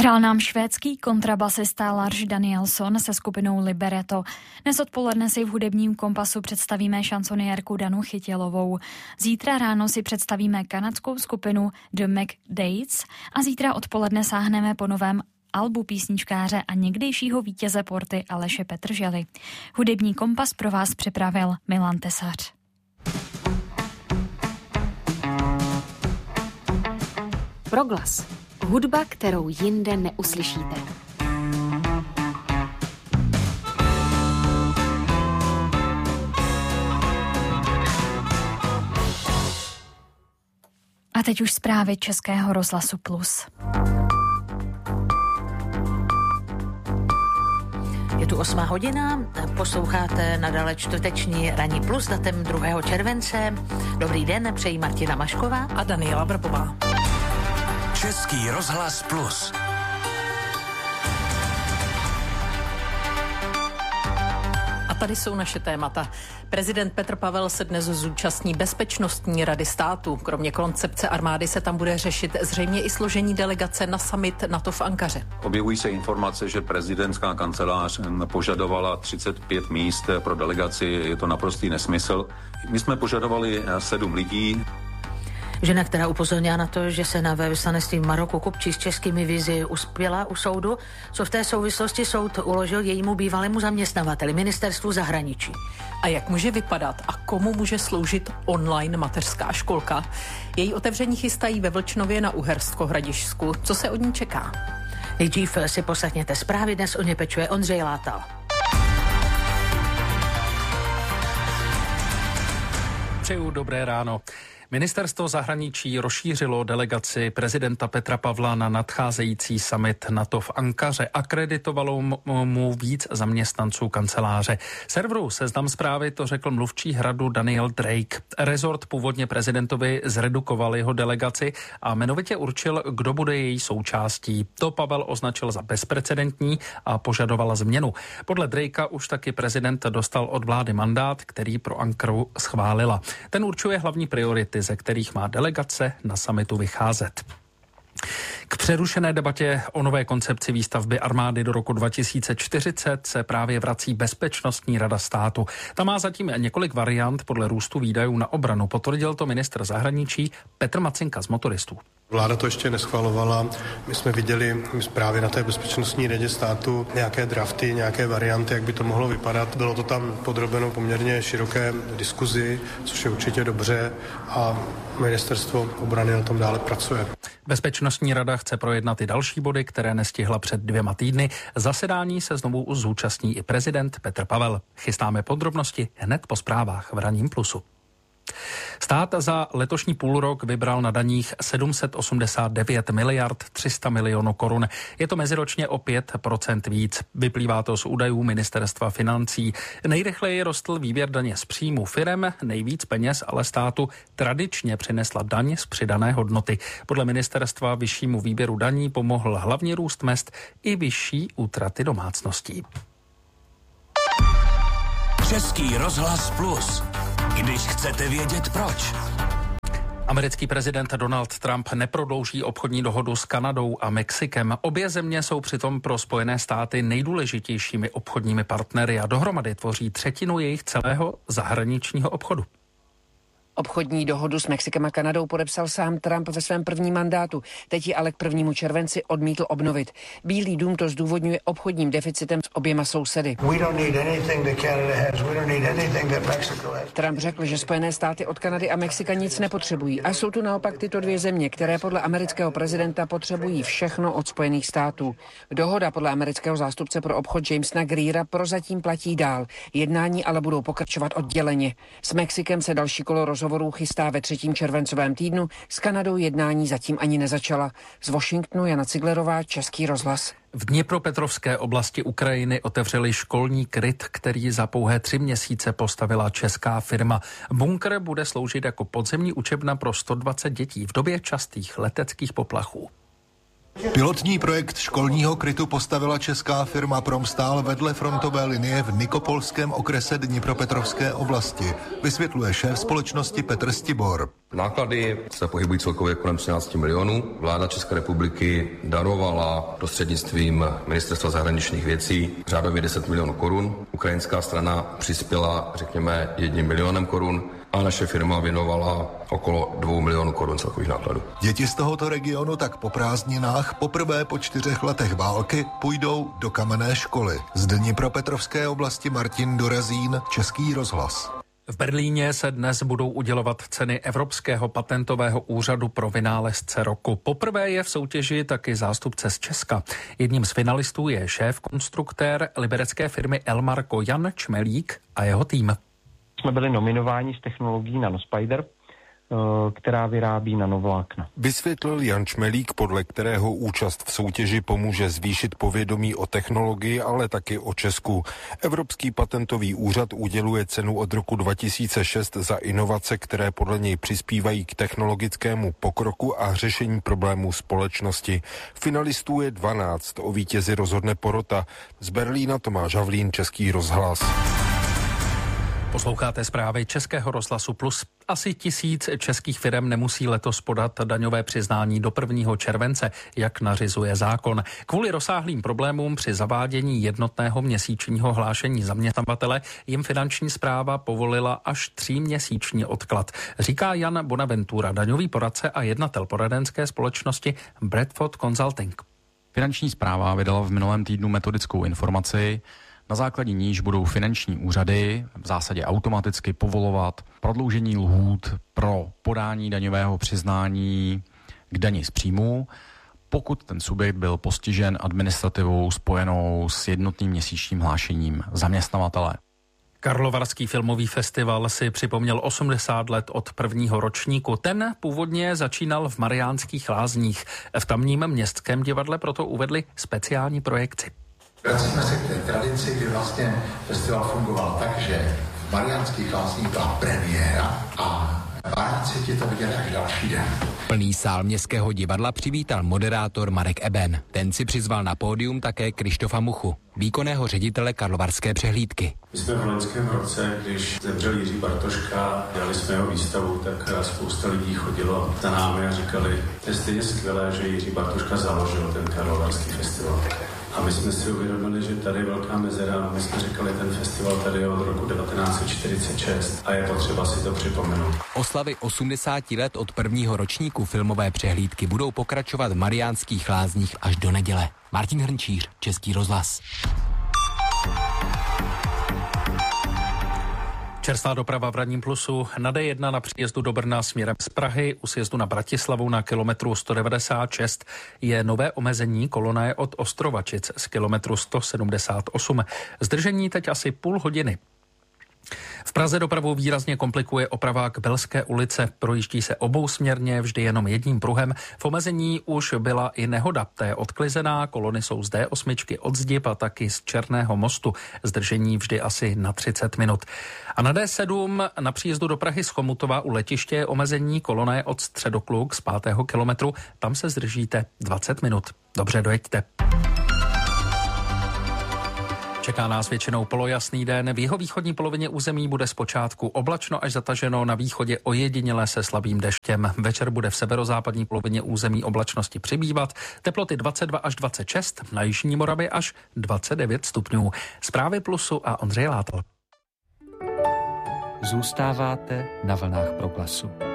Hrál nám švédský kontrabasista Lars Danielsson se skupinou Libretto. Dnes odpoledne si v hudebním kompasu představíme šansoniérku Danu Chytělovou. Zítra ráno si představíme kanadskou skupinu The McDates a zítra odpoledne sáhneme po novém albu písničkáře a někdejšího vítěze Porty Aleše Petržely. Hudební kompas pro vás připravil Milan Tesař. Proglas. Hudba, kterou jinde neuslyšíte. A teď už zprávy Českého rozhlasu Plus. Je tu 8 hodina, posloucháte nadále čtvrteční ranní Plus datem 2. července. Dobrý den, přejí Martina Mašková a Daniela Brbová. Český rozhlas Plus. A tady jsou naše témata. Prezident Petr Pavel se dnes zúčastní Bezpečnostní rady státu. Kromě koncepce armády se tam bude řešit zřejmě i složení delegace na summit NATO v Ankaře. Objevují se informace, že prezidentská kancelář požadovala 35 míst pro delegaci. Je to naprostý nesmysl. My jsme požadovali 7 lidí. Žena, která upozornila na to, že se na velvyslanectví v Maroku kupčí s českými vízy, uspěla u soudu, co v té souvislosti soud uložil jejímu bývalému zaměstnavateli, ministerstvu zahraničí. A jak může vypadat a komu může sloužit online mateřská školka? Její otevření chystají ve Vlčnově na Uhersko-Hradišťsku. Co se od ní čeká? Nejdřív si poslechněte zprávy, dnes o ně pečuje Ondřej Látal. Přeju dobré ráno. Ministerstvo zahraničí rozšířilo delegaci prezidenta Petra Pavla na nadcházející summit NATO v Ankaře. Akreditovalo mu víc zaměstnanců kanceláře. Serveru Seznam Zprávy to řekl mluvčí Hradu Daniel Drake. Rezort původně prezidentovi zredukoval jeho delegaci a jmenovitě určil, kdo bude její součástí. To Pavel označil za bezprecedentní a požadoval změnu. Podle Drakea už taky prezident dostal od vlády mandát, který pro Ankaru schválila. Ten určuje hlavní priority, ze kterých má delegace na summitu vycházet. K přerušené debatě o nové koncepci výstavby armády do roku 2040 se právě vrací Bezpečnostní rada státu. Ta má zatím několik variant podle růstu výdajů na obranu. Potvrdil to ministr zahraničí Petr Macinka z Motoristů. Vláda to ještě neschvalovala. My jsme viděli právě na té Bezpečnostní radě státu nějaké drafty, nějaké varianty, jak by to mohlo vypadat. Bylo to tam podrobeno poměrně široké diskuzi, což je určitě dobře a ministerstvo obrany na tom dále pracuje. Bezpečnostní rada chce projednat i další body, které nestihla před 2 týdny. Zasedání se znovu zúčastní i prezident Petr Pavel. Chystáme podrobnosti hned po zprávách v Ranním Plusu. Stát za letošní půlrok vybral na daních 789 miliard 300 milionů korun. Je to meziročně o 5% víc. Vyplývá to z údajů Ministerstva financí. Nejrychleji rostl výběr daně z příjmu firem, nejvíc peněz ale státu tradičně přinesla daň z přidané hodnoty. Podle ministerstva vyššímu výběru daní pomohl hlavně růst mezd i vyšší útraty domácností. Český rozhlas Plus. Když chcete vědět proč. Americký prezident Donald Trump neprodlouží obchodní dohodu s Kanadou a Mexikem. Obě země jsou přitom pro Spojené státy nejdůležitějšími obchodními partnery a dohromady tvoří třetinu jejich celého zahraničního obchodu. Obchodní dohodu s Mexikem a Kanadou podepsal sám Trump ve svém prvním mandátu. Teď ji ale k 1. červenci odmítl obnovit. Bílý dům to zdůvodňuje obchodním deficitem s oběma sousedy. Trump řekl, že Spojené státy od Kanady a Mexika nic nepotřebují. A jsou tu naopak tyto dvě země, které podle amerického prezidenta potřebují všechno od Spojených států. Dohoda podle amerického zástupce pro obchod Jamesa Greera prozatím platí dál. Jednání ale budou pokračovat odděleně. S Mexikem se další kolo rozhovorů chystá ve 3. červencovém týdnu, s Kanadou jednání zatím ani nezačala. Z Washingtonu Jana Ciglerová, Český rozhlas. V Dněpropetrovské oblasti Ukrajiny otevřeli školní kryt, který za pouhé 3 měsíce postavila česká firma. Bunkr bude sloužit jako podzemní učebna pro 120 dětí v době častých leteckých poplachů. Pilotní projekt školního krytu postavila česká firma Promstál vedle frontové linie v Nikopolském okrese Dnipropetrovské oblasti, vysvětluje šéf společnosti Petr Stibor. Náklady se pohybují celkově kolem 13 milionů. Vláda České republiky darovala prostřednictvím Ministerstva zahraničních věcí řádově 10 milionů korun. Ukrajinská strana přispěla, řekněme, 1 milionem korun a naše firma věnovala okolo 2 milionů korun celkových nákladů. Děti z tohoto regionu tak po prázdninách poprvé po 4 letech války půjdou do kamenné školy. Z Dnipropetrovské oblasti Martin Dorazín, Český rozhlas. V Berlíně se dnes budou udělovat ceny Evropského patentového úřadu pro vynálezce roku. Poprvé je v soutěži taky zástupce z Česka. Jedním z finalistů je šéf-konstruktér liberecké firmy Elmarko Jan Čmelík a jeho tým. Jsme byli nominováni s technologií Nanospider, která vyrábí nanovlákna. Vysvětlil Jan Čmelík, podle kterého účast v soutěži pomůže zvýšit povědomí o technologii, ale taky o Česku. Evropský patentový úřad uděluje cenu od roku 2006 za inovace, které podle něj přispívají k technologickému pokroku a řešení problémů společnosti. Finalistů je 12, o vítězi rozhodne porota. Z Berlína Tomáš Havlín, Český rozhlas. Posloucháte zprávy Českého rozhlasu Plus. Asi 1000 českých firem nemusí letos podat daňové přiznání do 1. července, jak nařizuje zákon. Kvůli rozsáhlým problémům při zavádění jednotného měsíčního hlášení zaměstnavatele jim finanční správa povolila až 3měsíční odklad, říká Jan Bonaventura, daňový poradce a jednatel poradenské společnosti Bradford Consulting. Finanční správa vydala v minulém týdnu metodickou informaci, na základě níž budou finanční úřady v zásadě automaticky povolovat prodloužení lhůt pro podání daňového přiznání k dani z příjmu, pokud ten subjekt byl postižen administrativou spojenou s jednotným měsíčním hlášením zaměstnavatele. Karlovarský filmový festival si připomněl 80 let od prvního ročníku. Ten původně začínal v Mariánských Lázních. V tamním městském divadle proto uvedli speciální projekci. Vracíme se k té tradici, kdy vlastně festival fungoval tak, že v Mariánských Lázních byla premiéra a Vánoci ti to viděli až další den. Plný sál Městského divadla přivítal moderátor Marek Eben. Ten si přizval na pódium také Krištofa Muchu, výkonného ředitele Karlovarské přehlídky. My jsme v loňském roce, když zemřel Jiří Bartoška, dělali jsme jeho výstavu, tak spousta lidí chodilo za námi a říkali, to je stejně skvělé, že Jiří Bartoška založil ten Karlovarský festival. A my jsme si uvědomili, že tady je velká mezera. My jsme říkali, ten festival tady je od roku 1946 a je potřeba si to připomenout. Oslavy 80 let od prvního ročníku filmové přehlídky budou pokračovat v Mariánských Lázních až do neděle. Martin Hrnčíř, Český rozhlas. Čerstvá doprava v ranním plusu na D1 na příjezdu do Brna směrem z Prahy, u sjezdu na Bratislavu na kilometru 196 je nové omezení, kolona je od Ostrovačic z kilometru 178. Zdržení teď asi půl hodiny. V Praze dopravu výrazně komplikuje opravák Belské ulice. Projíždí se obousměrně, vždy jenom jedním pruhem. V omezení už byla i nehoda. Ta je odklizená, kolony jsou z D8 od Zdib a taky z Černého mostu. Zdržení vždy asi na 30 minut. A na D7 na příjezdu do Prahy z Chomutova u letiště je omezení, kolona je od Středokluk z 5. kilometru. Tam se zdržíte 20 minut. Dobře, dojeďte. Čeká nás většinou polojasný den. V jihovýchodní polovině území bude zpočátku oblačno až zataženo, na východě ojediněle se slabým deštěm. Večer bude v severozápadní polovině území oblačnosti přibývat. Teploty 22 až 26, na jižní Moravě až 29 stupňů. Zprávy Plusu a Ondřej Látl. Zůstáváte na vlnách Proglasu.